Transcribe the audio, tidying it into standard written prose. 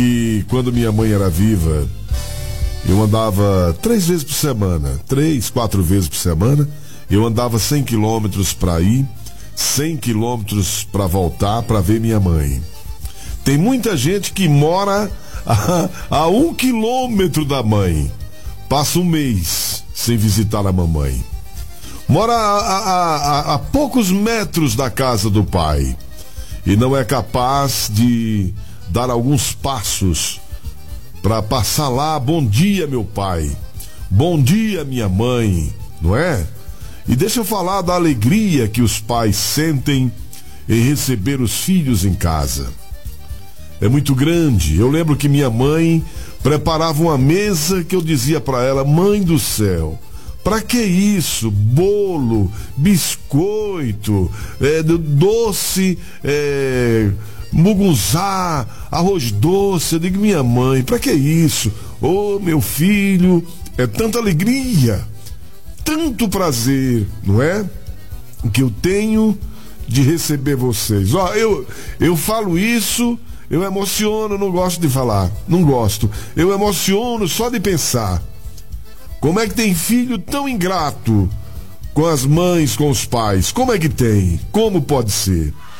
E quando minha mãe era viva, eu andava 3 vezes por semana, 3, 4 vezes por semana. Eu andava 100 quilômetros para ir, 100 quilômetros para voltar para ver minha mãe. Tem muita gente que mora a 1 quilômetro da mãe, passa um mês sem visitar a mamãe. Mora a poucos metros da casa do pai e não é capaz de dar alguns passos para passar lá. Bom dia, meu pai. Bom dia, minha mãe, não é? E deixa eu falar da alegria que os pais sentem em receber os filhos em casa. É muito grande. Eu lembro que minha mãe preparava uma mesa que eu dizia para ela: mãe do céu, para que isso? Bolo, biscoito, doce, mugunzá, arroz doce. Eu digo: minha mãe, para que isso? Oh, meu filho, é tanta alegria, tanto prazer, não é? Que eu tenho de receber vocês. Ó, eu falo isso, eu emociono, não gosto de falar, não gosto. Eu emociono só de pensar. Como é que tem filho tão ingrato com as mães, com os pais? Como é que tem? Como pode ser?